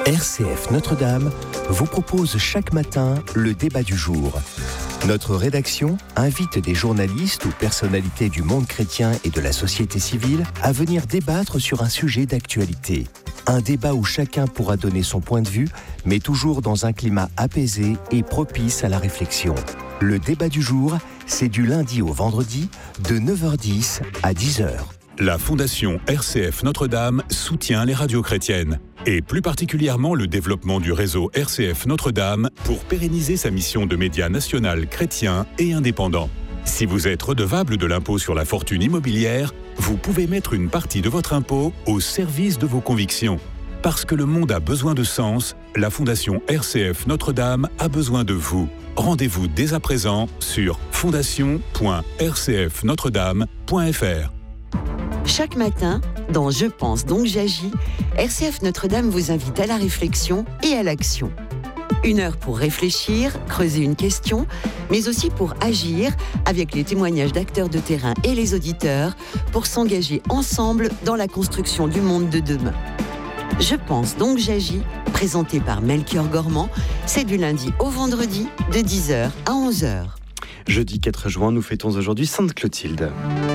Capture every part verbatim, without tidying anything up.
R C F Notre-Dame vous propose chaque matin le débat du jour. Notre rédaction invite des journalistes ou personnalités du monde chrétien et de la société civile à venir débattre sur un sujet d'actualité. Un débat où chacun pourra donner son point de vue, mais toujours dans un climat apaisé et propice à la réflexion. Le débat du jour, c'est du lundi au vendredi, de neuf heures dix à dix heures. La Fondation R C F Notre-Dame soutient les radios chrétiennes, et plus particulièrement le développement du réseau R C F Notre-Dame pour pérenniser sa mission de média national chrétien et indépendant. Si vous êtes redevable de l'impôt sur la fortune immobilière, vous pouvez mettre une partie de votre impôt au service de vos convictions. Parce que le monde a besoin de sens, la Fondation R C F Notre-Dame a besoin de vous. Rendez-vous dès à présent sur fondation point r c f notre dame point f r. Chaque matin, dans Je pense donc j'agis, R C F Notre-Dame vous invite à la réflexion et à l'action. Une heure pour réfléchir, creuser une question, mais aussi pour agir avec les témoignages d'acteurs de terrain et les auditeurs pour s'engager ensemble dans la construction du monde de demain. Je pense donc j'agis, présenté par Melchior Gormand, c'est du lundi au vendredi de dix heures à onze heures. Jeudi quatre juin, nous fêtons aujourd'hui Sainte Clotilde.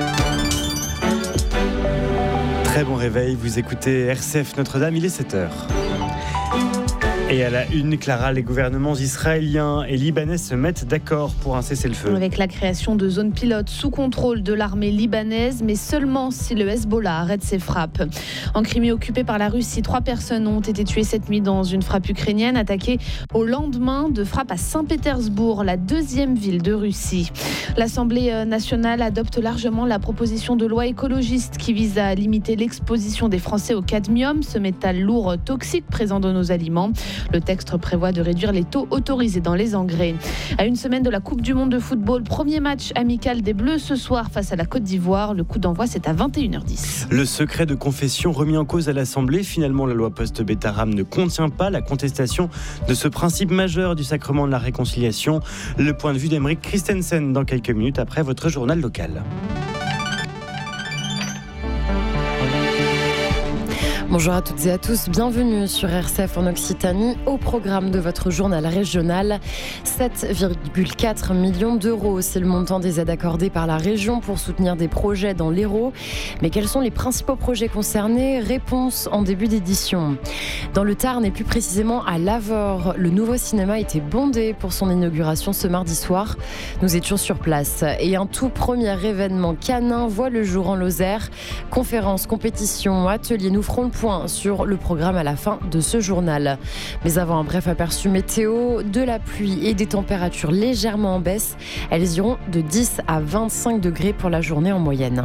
Très bon réveil, vous écoutez R C F Notre-Dame, il est sept heures. Et à la une, Clara, les gouvernements israéliens et libanais se mettent d'accord pour un cessez-le-feu. Avec la création de zones pilotes sous contrôle de l'armée libanaise, mais seulement si le Hezbollah arrête ses frappes. En Crimée occupée par la Russie, trois personnes ont été tuées cette nuit dans une frappe ukrainienne attaquée au lendemain de frappes à Saint-Pétersbourg, la deuxième ville de Russie. L'Assemblée nationale adopte largement la proposition de loi écologiste qui vise à limiter l'exposition des Français au cadmium, ce métal lourd toxique présent dans nos aliments. Le texte prévoit de réduire les taux autorisés dans les engrais. À une semaine de la Coupe du Monde de football, premier match amical des Bleus ce soir face à la Côte d'Ivoire. Le coup d'envoi, c'est à vingt et une heures dix. Le secret de confession remis en cause à l'Assemblée. Finalement, la loi post-Bétaram ne contient pas la contestation de ce principe majeur du sacrement de la réconciliation. Le point de vue d'Aymeric Christensen dans quelques minutes après votre journal local. Bonjour à toutes et à tous, bienvenue sur R C F en Occitanie. Au programme de votre journal régional, sept virgule quatre millions d'euros, c'est le montant des aides accordées par la région pour soutenir des projets dans l'Hérault. Mais quels sont les principaux projets concernés ? Réponse en début d'édition. Dans le Tarn et plus précisément à Lavore, le nouveau cinéma était bondé pour son inauguration ce mardi soir. Nous étions sur place et un tout premier événement canin voit le jour en Lozère. Conférences, compétitions, ateliers, nous ferons le point sur le programme à la fin de ce journal. Mais avant un bref aperçu météo, de la pluie et des températures légèrement en baisse. Elles iront de dix à vingt-cinq degrés pour la journée en moyenne.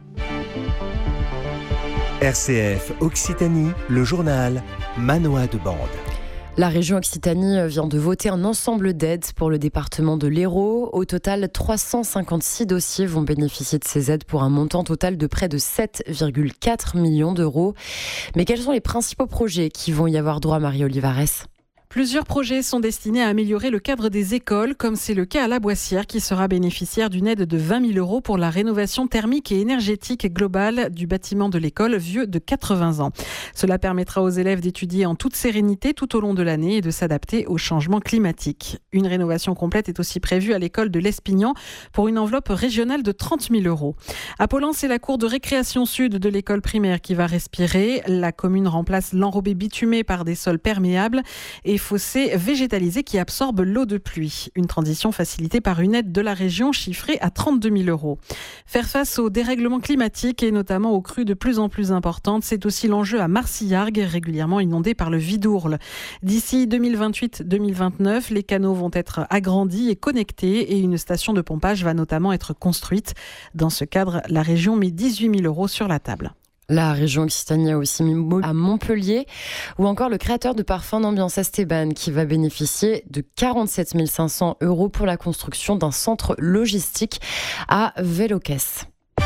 R C F Occitanie, le journal Manoa de Bande. La région Occitanie vient de voter un ensemble d'aides pour le département de l'Hérault. Au total, trois cent cinquante-six dossiers vont bénéficier de ces aides pour un montant total de près de sept virgule quatre millions d'euros. Mais quels sont les principaux projets qui vont y avoir droit, Marie Olivares ? Plusieurs projets sont destinés à améliorer le cadre des écoles, comme c'est le cas à La Boissière, qui sera bénéficiaire d'une aide de vingt mille euros pour la rénovation thermique et énergétique globale du bâtiment de l'école vieux de quatre-vingts ans. Cela permettra aux élèves d'étudier en toute sérénité tout au long de l'année et de s'adapter au changement climatique. Une rénovation complète est aussi prévue à l'école de l'Espignan pour une enveloppe régionale de trente mille euros. À Pollan, c'est la cour de récréation sud de l'école primaire qui va respirer. La commune remplace l'enrobé bitumé par des sols perméables et fossés végétalisés qui absorbent l'eau de pluie. Une transition facilitée par une aide de la région chiffrée à trente-deux mille euros. Faire face au dérèglement climatique et notamment aux crues de plus en plus importantes, c'est aussi l'enjeu à Marcillargues, régulièrement inondé par le Vidourle. D'ici deux mille vingt-huit deux mille vingt-neuf, les canaux vont être agrandis et connectés et une station de pompage va notamment être construite. Dans ce cadre, la région met dix-huit mille euros sur la table. La région Occitanie a aussi mis à Montpellier, ou encore le créateur de parfums d'ambiance Esteban qui va bénéficier de quarante-sept mille cinq cents euros pour la construction d'un centre logistique à Véloquès.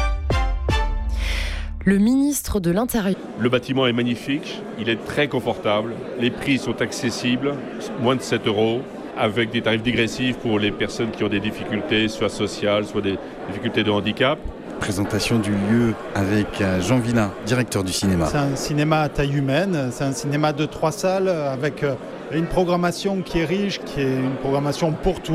Le ministre de l'Intérieur. Le bâtiment est magnifique, il est très confortable, les prix sont accessibles, moins de sept euros, avec des tarifs dégressifs pour les personnes qui ont des difficultés, soit sociales, soit des difficultés de handicap. Présentation du lieu avec Jean Villain, directeur du cinéma. C'est un cinéma à taille humaine, c'est un cinéma de trois salles avec une programmation qui est riche, qui est une programmation pour tout